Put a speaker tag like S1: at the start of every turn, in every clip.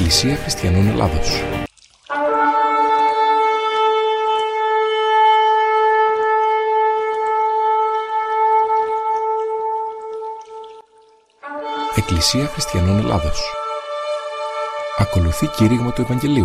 S1: Εκκλησία Χριστιανών Ελλάδος. Εκκλησία Χριστιανών Ελλάδος. Ακολουθεί κήρυγμα του Ευαγγελίου.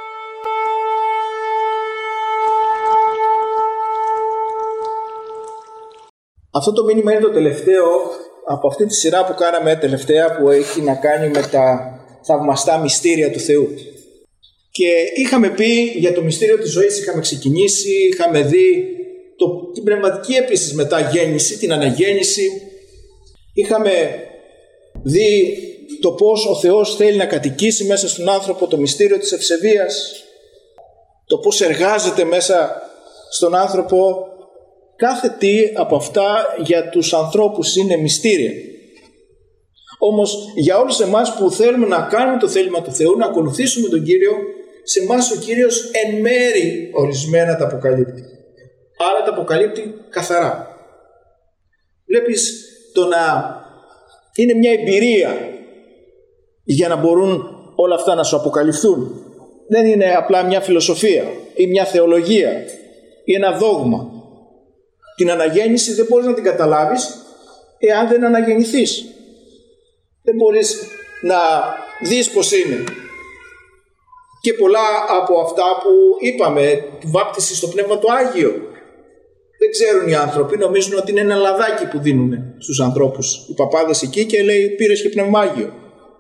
S2: Αυτό το μήνυμα είναι το τελευταίο από αυτή τη σειρά που κάναμε τελευταία, που έχει να κάνει με τα θαυμαστά μυστήρια του Θεού. Και είχαμε πει για το μυστήριο της ζωής, είχαμε ξεκινήσει, είχαμε δει την πνευματική επίσης μεταγέννηση, την αναγέννηση. Είχαμε δει το πώς ο Θεός θέλει να κατοικήσει μέσα στον άνθρωπο, το μυστήριο της ευσεβίας, το πώς εργάζεται μέσα στον άνθρωπο. Κάθε τι από αυτά για τους ανθρώπους είναι μυστήρια. Όμως για όλους εμάς που θέλουμε να κάνουμε το θέλημα του Θεού, να ακολουθήσουμε τον Κύριο, σε εμάς ο Κύριος εν μέρη ορισμένα τα αποκαλύπτει. Άρα τα αποκαλύπτει καθαρά. Βλέπεις, το να είναι μια εμπειρία για να μπορούν όλα αυτά να σου αποκαλυφθούν. Δεν είναι απλά μια φιλοσοφία ή μια θεολογία ή ένα δόγμα. Την αναγέννηση δεν μπορείς να την καταλάβεις εάν δεν αναγεννηθείς. Δεν μπορείς να δεις πως είναι. Και πολλά από αυτά που είπαμε, τη βάπτιση στο Πνεύμα το Άγιο, δεν ξέρουν οι άνθρωποι, νομίζουν ότι είναι ένα λαδάκι που δίνουν στους ανθρώπους οι παπάδες εκεί και λέει πήρες και Πνεύμα Άγιο.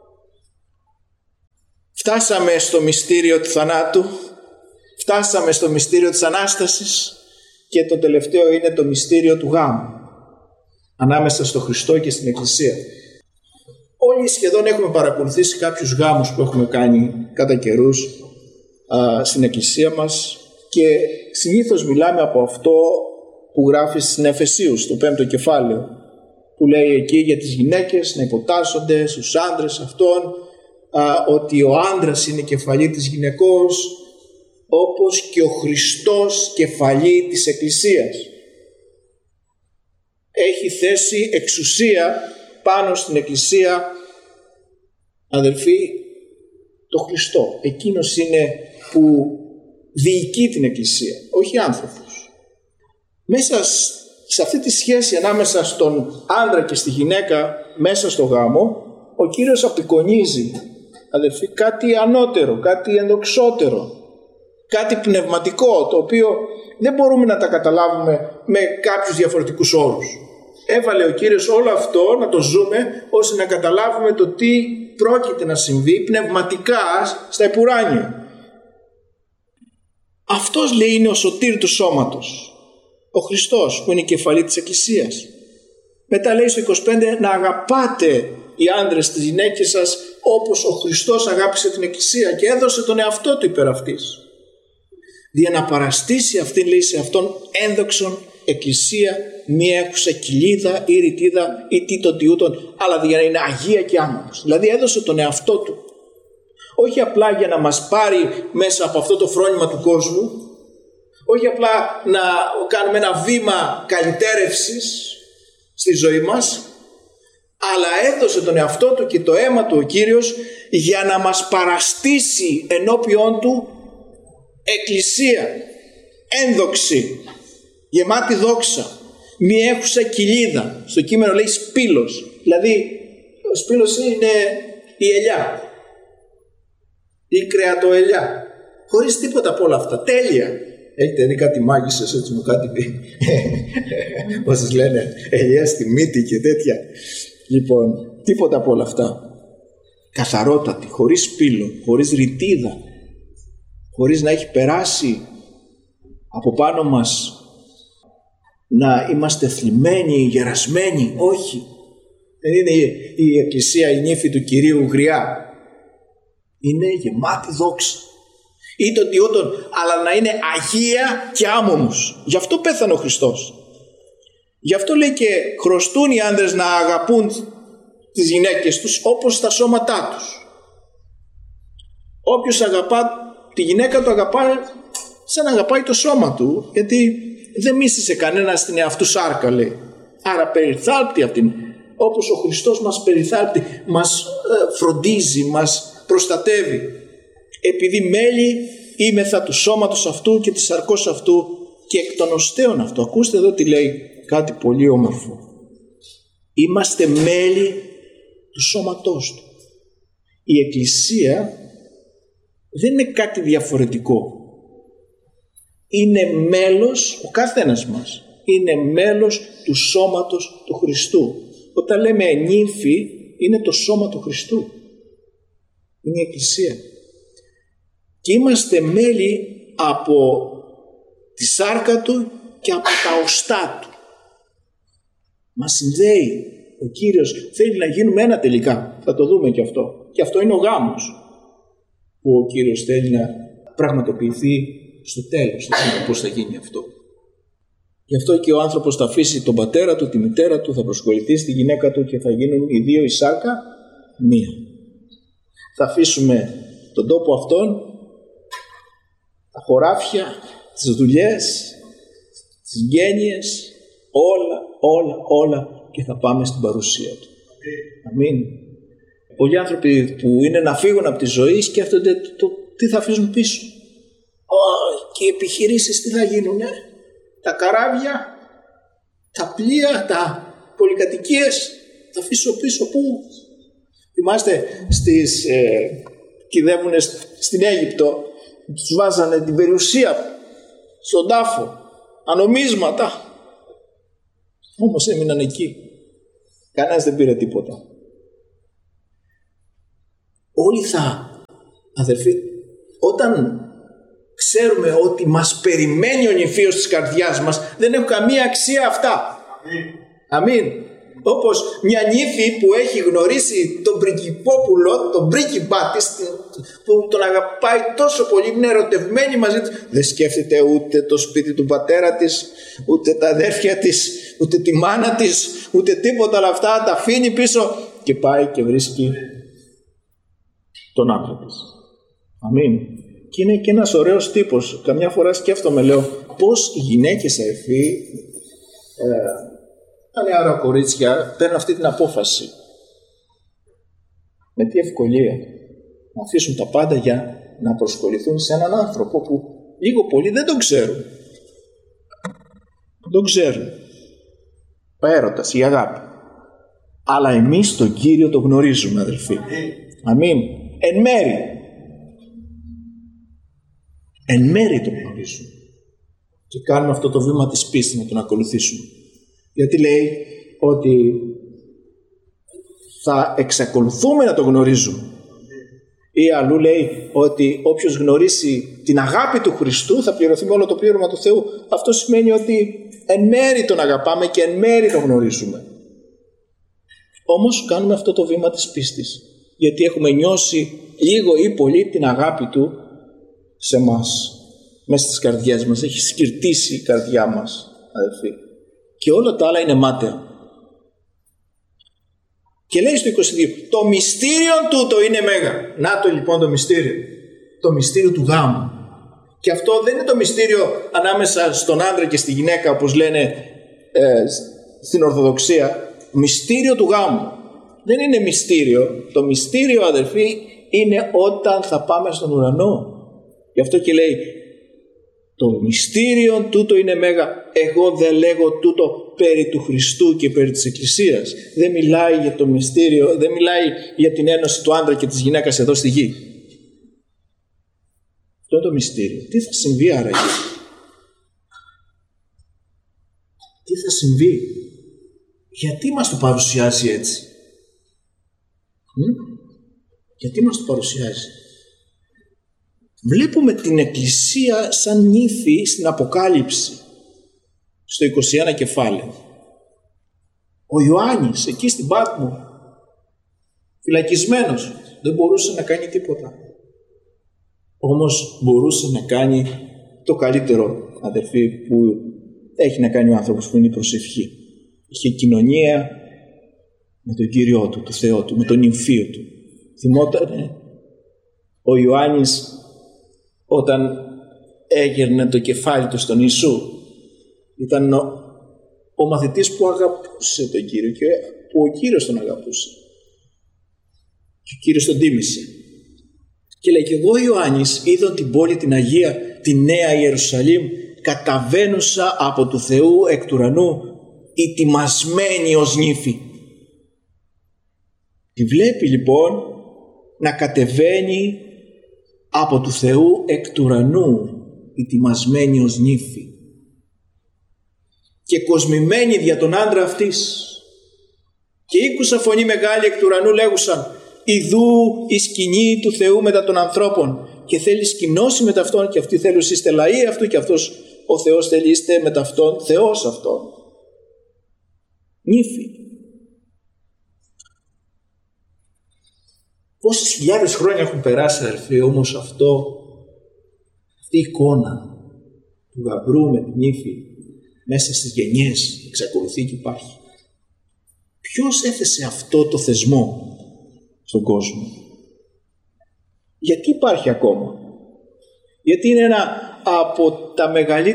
S2: Φτάσαμε στο μυστήριο του θανάτου, φτάσαμε στο μυστήριο της Ανάστασης και το τελευταίο είναι το μυστήριο του γάμου ανάμεσα στο Χριστό και στην Εκκλησία. Όλοι σχεδόν έχουμε παρακολουθήσει κάποιους γάμους που έχουμε κάνει κατά καιρούς στην Εκκλησία μας και συνήθως μιλάμε από αυτό που γράφει στην Εφεσίους, στο 5ο κεφάλαιο, που λέει εκεί για τις γυναίκες να υποτάσσονται στους άντρες αυτών, ότι ο άντρας είναι κεφαλή της γυναικός, όπως και ο Χριστός κεφαλή της Εκκλησίας. Έχει θέσει εξουσία πάνω στην Εκκλησία, αδελφοί, το Χριστό. Εκείνος είναι που διοικεί την Εκκλησία, όχι άνθρωπος. Μέσα σε αυτή τη σχέση ανάμεσα στον άντρα και στη γυναίκα, μέσα στο γάμο, ο Κύριος απεικονίζει, αδελφοί, κάτι ανώτερο, κάτι ενδοξότερο, κάτι πνευματικό, το οποίο δεν μπορούμε να τα καταλάβουμε με κάποιους διαφορετικούς όρους. Έβαλε ο Κύριος όλο αυτό να το ζούμε, ώστε να καταλάβουμε το τι πρόκειται να συμβεί πνευματικά στα επουράνια. Αυτός, λέει, είναι ο σωτήρ του σώματος, ο Χριστός που είναι η κεφαλή της Εκκλησίας. Μετά λέει στο 25 να αγαπάτε οι άντρες τις γυναίκες σας όπως ο Χριστός αγάπησε την Εκκλησία και έδωσε τον εαυτό του υπέρ αυτής, για να παραστήσει αυτήν, λέει, σε αυτόν ένδοξον Εκκλησία, μη έχουσα κοιλίδα ή ρητίδα ή τίτον τιούτον, αλλά για να είναι αγία και άμμος. Δηλαδή έδωσε τον εαυτό του, όχι απλά για να μας πάρει μέσα από αυτό το φρόνημα του κόσμου, όχι απλά να κάνουμε ένα βήμα καλυτέρευσης στη ζωή μας, αλλά έδωσε τον εαυτό του και το αίμα του ο Κύριος για να μας παραστήσει ενώπιον του Εκκλησία ένδοξη, γεμάτη δόξα, μη έχουσα κοιλίδα. Στο κείμενο λέει σπήλος, δηλαδή ο σπήλος είναι η ελιά, η κρεατοελιά, χωρίς τίποτα από όλα αυτά, τέλεια. Έχετε δει κάτι μάγισσες έτσι με κάτι πώς σας λένε, ελιά στη μύτη και τέτοια? Λοιπόν, τίποτα από όλα αυτά. Καθαρότατη, χωρίς σπήλο, χωρίς ρητίδα, χωρίς να έχει περάσει από πάνω μας να είμαστε θλιμμένοι, γερασμένοι. Όχι, δεν είναι η Εκκλησία η νύφη του Κυρίου γριά, είναι γεμάτη δόξα ή τον τιούτον, αλλά να είναι αγία και άμμος. Γι' αυτό πέθανε ο Χριστός. Γι' αυτό λέει και χρωστούν οι άντρες να αγαπούν τις γυναίκες τους όπως τα σώματά τους. Όποιος αγαπά τη γυναίκα του αγαπάει σαν να αγαπάει το σώμα του, γιατί δεν μίσησε κανένα στην εαυτού σάρκα, λέει. Άρα περιθάλπτει αυτήν, όπως ο Χριστός μας περιθάλπτει, μας φροντίζει, μας προστατεύει, επειδή μέλη είμεθα του σώματος αυτού και της σαρκός αυτού και εκ των οστέων αυτού. Ακούστε εδώ τι λέει, κάτι πολύ όμορφο. Είμαστε μέλη του σώματός του. Η Εκκλησία δεν είναι κάτι διαφορετικό. Είναι μέλος, ο καθένας μας είναι μέλος του σώματος του Χριστού. Όταν λέμε νύμφη, είναι το σώμα του Χριστού. Είναι η Εκκλησία. Και είμαστε μέλη από τη σάρκα του και από τα οστά του. Μας συνδέει. Ο Κύριος θέλει να γίνουμε ένα τελικά. Θα το δούμε και αυτό. Και αυτό είναι ο γάμος που ο Κύριος θέλει να πραγματοποιηθεί στο τέλος. Δεν ξέρω πώς θα γίνει αυτό. Γι' αυτό και ο άνθρωπος θα αφήσει τον πατέρα του, τη μητέρα του, θα προσκοληθεί στη γυναίκα του και θα γίνουν οι δύο η σάρκα μία. Θα αφήσουμε τον τόπο αυτόν, τα χωράφια, τις δουλειές, τις γένειες, όλα και θα πάμε στην παρουσία του. Αμήν. Πολλοί άνθρωποι που είναι να φύγουν από τη ζωή σκέφτονται τι θα αφήσουν πίσω. Και οι επιχειρήσεις τι θα γίνουν, τα καράβια, τα πλοία, τα πολυκατοικίες, θα αφήσω πίσω πού. Θυμάστε κυδεύουνε στην Αίγυπτο, τους βάζανε την περιουσία στον τάφο, ανομίσματα. Όμως έμειναν εκεί. Κανένας δεν πήρε τίποτα. Όλοι αδερφοί, όταν ξέρουμε ότι μας περιμένει ο νηφίος της καρδιάς μας, δεν έχουν καμία αξία αυτά. Αμήν. Όπως μια νύφη που έχει γνωρίσει τον πριγκιπόπουλο, τον πρίγκιπά της, που τον αγαπάει τόσο πολύ, είναι ερωτευμένη μαζί του, δεν σκέφτεται ούτε το σπίτι του πατέρα της, ούτε τα αδέρφια της, ούτε τη μάνα της, ούτε τίποτα, όλα αυτά τα αφήνει πίσω και πάει και βρίσκει τον άντρα της. Αμήν. Και είναι και ένας ωραίος τύπος. Καμιά φορά σκέφτομαι, λέω, πώς οι γυναίκες αδερφοί, τα νεαρά κορίτσια παίρνουν αυτή την απόφαση. Με τι ευκολία να αφήσουν τα πάντα για να προσκοληθούν σε έναν άνθρωπο που λίγο πολύ δεν τον ξέρουν. Δεν τον ξέρουν. Ο έρωτας, η αγάπη. Αλλά εμείς τον Κύριο τον γνωρίζουμε, αδελφοί. Αμήν. Εν μέρη. Εν μέρη τον γνωρίζουμε. Και κάνουμε αυτό το βήμα της πίστης να τον ακολουθήσουμε. Γιατί λέει ότι θα εξακολουθούμε να τον γνωρίζουμε. Ή αλλού λέει ότι όποιος γνωρίσει την αγάπη του Χριστού θα πληρωθεί με όλο το πλήρωμα του Θεού. Αυτό σημαίνει ότι εν μέρη τον αγαπάμε και εν μέρη τον γνωρίζουμε. Όμως κάνουμε αυτό το βήμα της πίστης. Γιατί έχουμε νιώσει λίγο ή πολύ την αγάπη του σε μας, μέσα στις καρδιές μας. Έχει σκυρτήσει η καρδιά μας, αδελφοί. Και όλα τα άλλα είναι μάταια. Και λέει στο 22, το μυστήριο τούτο είναι μέγα. Να το λοιπόν το μυστήριο. Το μυστήριο του γάμου. Και αυτό δεν είναι το μυστήριο ανάμεσα στον άντρα και στη γυναίκα, όπως λένε στην Ορθοδοξία. Μυστήριο του γάμου. Δεν είναι μυστήριο. Το μυστήριο, αδερφοί, είναι όταν θα πάμε στον ουρανό. Γι' αυτό και λέει, το μυστήριο τούτο είναι μέγα. Εγώ δεν λέγω τούτο περί του Χριστού και περί της Εκκλησίας. Δεν μιλάει για το μυστήριο, δεν μιλάει για την ένωση του άντρα και της γυναίκας εδώ στη γη. Αυτό είναι το μυστήριο. Τι θα συμβεί άραγε? Τι θα συμβεί? Γιατί μας το παρουσιάζει έτσι? Γιατί μας το παρουσιάζει? Βλέπουμε την Εκκλησία σαν νύφη στην Αποκάλυψη, στο 21 κεφάλαιο. Ο Ιωάννης εκεί στην Πάτμο, φυλακισμένος, δεν μπορούσε να κάνει τίποτα. Όμως μπορούσε να κάνει το καλύτερο, αδερφοί, που έχει να κάνει ο άνθρωπος, που είναι η προσευχή. Είχε κοινωνία με τον Κύριό του, τον Θεό του, με τον νυμφίο του. Θυμότανε ο Ιωάννης όταν έγερνε το κεφάλι του στον Ιησού. Ήταν ο μαθητής που αγαπούσε τον Κύριο και που ο Κύριος τον αγαπούσε. Και ο Κύριος τον τίμησε. Και λέει, και εγώ Ιωάννης είδον την πόλη την Αγία, τη Νέα Ιερουσαλήμ, καταβαίνουσα από του Θεού εκ του ουρανού, ετοιμασμένη ως νύφη. Τη βλέπει λοιπόν να κατεβαίνει από του Θεού εκ του ουρανού, ετοιμασμένη ως νύφη και κοσμημένη δια τον άντρα αυτής. Και ήκουσα φωνή μεγάλη εκ του ουρανού λέγουσαν, ιδού η σκηνή του Θεού μετά των ανθρώπων, και θέλει σκηνώσει μετά αυτόν, και αυτοί θέλουν είστε λαοί αυτού, και αυτός ο Θεός θέλει είστε μετά αυτόν Θεός αυτόν. Νύφη. Πόσες χιλιάδες χρόνια έχουν περάσει, αδελφοί, όμως αυτή η εικόνα του γαμπρού με την νύφη μέσα στις γενιές εξακολουθεί και υπάρχει. Ποιος έθεσε αυτό το θεσμό στον κόσμο? Γιατί υπάρχει ακόμα? Γιατί είναι ένα από τα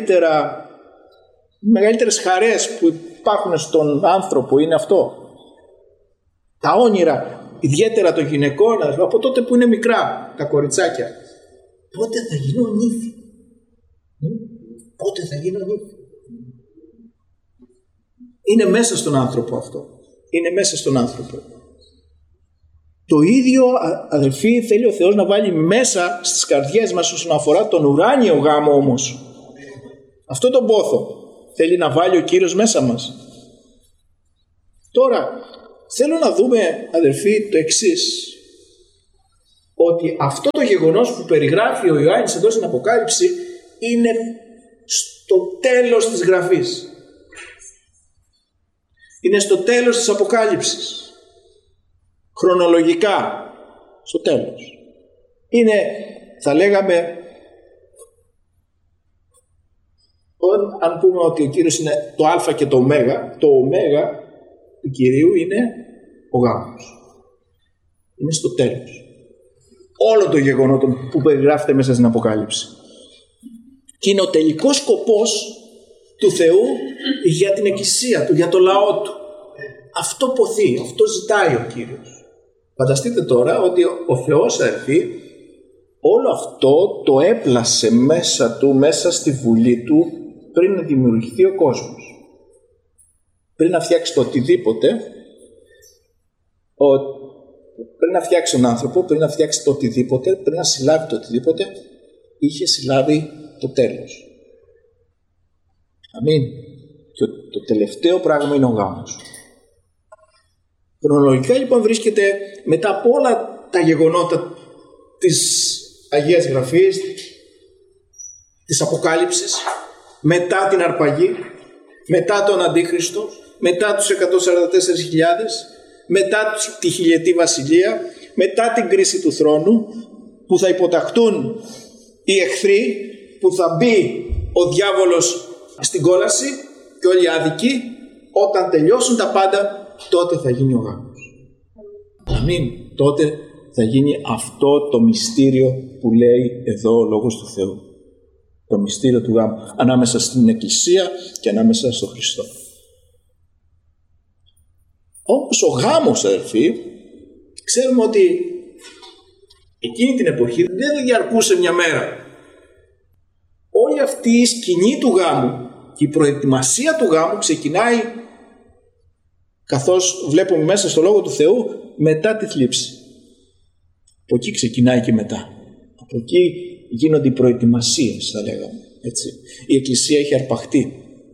S2: μεγαλύτερες χαρές που υπάρχουν στον άνθρωπο, είναι αυτό. Τα όνειρα, ιδιαίτερα των γυναικών, από τότε που είναι μικρά τα κοριτσάκια. Πότε θα γίνω νύφη? Πότε θα γίνω νύφη? Είναι μέσα στον άνθρωπο αυτό. Είναι μέσα στον άνθρωπο. Το ίδιο, αδελφοί, θέλει ο Θεός να βάλει μέσα στις καρδιές μας όσον αφορά τον ουράνιο γάμο όμως. Αυτό τον πόθο θέλει να βάλει ο Κύριος μέσα μας. Τώρα, θέλω να δούμε, αδελφοί, το εξής. Ότι αυτό το γεγονός που περιγράφει ο Ιωάννης εδώ στην Αποκάλυψη είναι στο τέλος της Γραφής. Είναι στο τέλος της Αποκάλυψης. Χρονολογικά, στο τέλος. Είναι, θα λέγαμε, αν πούμε ότι ο Κύριος είναι το Α και το Ω, το Ω του Κυρίου είναι ο γάμος. Είναι στο τέλος. Όλο το γεγονότο που περιγράφεται μέσα στην Αποκάλυψη. Και είναι ο τελικός σκοπός του Θεού για την Εκκλησία του, για το λαό του. Αυτό ποθεί, αυτό ζητάει ο Κύριος. Φανταστείτε τώρα ότι ο Θεός, αδελφοί, όλο αυτό το έπλασε μέσα του, μέσα στη βουλή του, πριν να δημιουργηθεί ο κόσμος. Πριν να φτιάξει το οτιδήποτε, πριν να φτιάξει τον άνθρωπο, πριν να φτιάξει το οτιδήποτε, πριν να συλλάβει το οτιδήποτε, είχε συλλάβει το τέλος. Αμήν. Και το τελευταίο πράγμα είναι ο γάμος. Χρονολογικά λοιπόν βρίσκεται μετά από όλα τα γεγονότα της Αγίας Γραφής, της Αποκάλυψης, μετά την αρπαγή, μετά τον Αντίχριστο, μετά τους 144.000, μετά τη χιλιετή βασιλεία, μετά την κρίση του θρόνου, που θα υποταχτούν οι εχθροί, που θα μπει ο διάβολος στην κόλαση και όλοι οι άδικοι. Όταν τελειώσουν τα πάντα, τότε θα γίνει ο γάμος. Αμήν. Τότε θα γίνει αυτό το μυστήριο που λέει εδώ ο Λόγος του Θεού. Το μυστήριο του γάμου ανάμεσα στην Εκκλησία και ανάμεσα στον Χριστό. Όμως ο γάμος, αδελφοί, ξέρουμε ότι εκείνη την εποχή δεν διαρκούσε μια μέρα. Όλη αυτή η σκηνή του γάμου και η προετοιμασία του γάμου ξεκινάει, καθώς βλέπουμε μέσα στο Λόγο του Θεού, μετά τη θλίψη. Από εκεί ξεκινάει και μετά. Από εκεί γίνονται οι προετοιμασίες, θα λέγαμε. Έτσι. Η Εκκλησία έχει αρπαχτεί.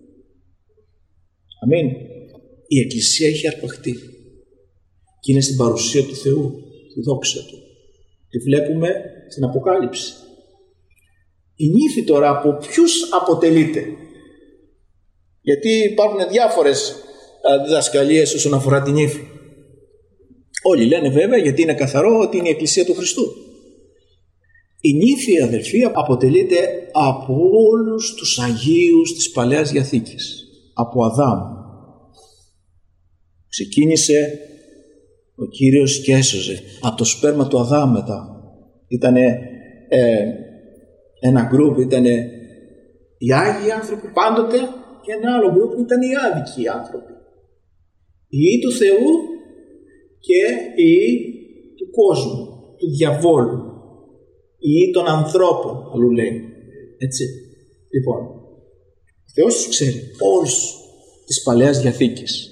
S2: Αμήν. Η Εκκλησία έχει αρπαχτεί. Και είναι στην παρουσία του Θεού, στη δόξα Του. Τη βλέπουμε στην Αποκάλυψη. Η νύφη τώρα από ποιους αποτελείται? Γιατί υπάρχουν διάφορες διδασκαλίες όσον αφορά την νύφη. Όλοι λένε βέβαια, γιατί είναι καθαρό, ότι είναι η Εκκλησία του Χριστού. Η νύφη, αδελφοί, αποτελείται από όλους τους Αγίους της Παλαιάς Διαθήκης. Από Αδάμ. Ξεκίνησε ο Κύριος και έσωζε. Από το σπέρμα του Αδάμ μετά. Ήτανε ένα γκρουπ, ήτανε οι Άγιοι άνθρωποι πάντοτε, και ένα άλλο γκρουπ ήταν οι άδικοι άνθρωποι. Οι Υιοί του Θεού και οι Υιοί του κόσμου, του διαβόλου. Υιοί των ανθρώπων, αλλού λέει. Έτσι. Λοιπόν, ο Θεός τους ξέρει όλους της Παλαιάς Διαθήκης.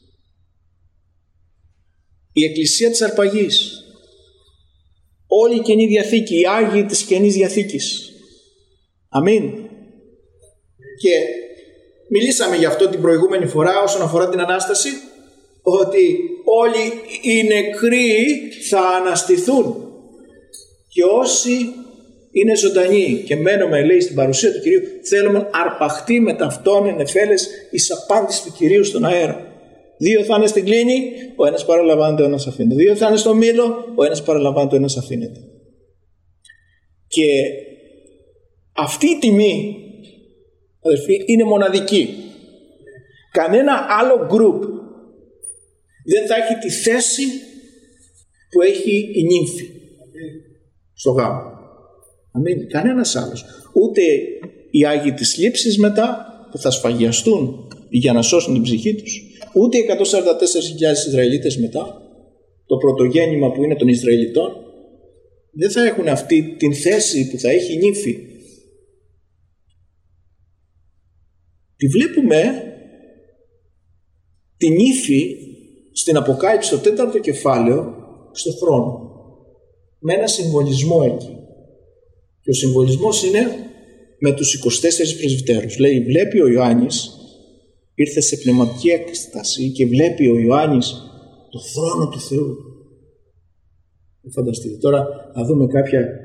S2: Η Εκκλησία της Αρπαγής, όλη η Καινή Διαθήκη, οι Άγιοι της Καινής Διαθήκης. Αμήν. Και μιλήσαμε γι' αυτό την προηγούμενη φορά όσον αφορά την Ανάσταση, ότι όλοι οι νεκροί θα αναστηθούν και όσοι είναι ζωντανοί και μένουμε, λέει, στην παρουσία του Κυρίου, θέλουμε αρπαχτεί με ταυτόν εν εφέλες εις απάντηση του Κυρίου στον αέρα. 2 θα είναι στην κλίνη, ο ένας παραλαμβάνεται, ο ένας αφήνεται. 2 θα είναι στο μήλο, ο ένας παραλαμβάνεται, ο ένας αφήνεται. Και αυτή η τιμή, αδελφοί, είναι μοναδική. Κανένα άλλο γκρουπ δεν θα έχει τη θέση που έχει η νύμφη στο γάμο. Αμήν. Κανένας άλλος. Ούτε οι Άγιοι της Λήψης μετά που θα σφαγιαστούν για να σώσουν την ψυχή τους, ούτε οι 144.000 Ισραηλίτες μετά, το πρωτογέννημα που είναι των Ισραηλιτών, δεν θα έχουν αυτή την θέση που θα έχει η νύμφη. Τη βλέπουμε την ύφη στην Αποκάλυψη το 4ο κεφάλαιο στο θρόνο με ένα συμβολισμό εκεί, και ο συμβολισμός είναι με τους 24 πρεσβυτέρους. Λέει, βλέπει ο Ιωάννης, ήρθε σε πνευματική έκσταση και βλέπει ο Ιωάννης το θρόνο του Θεού. Φανταστείτε. Τώρα να δούμε κάποια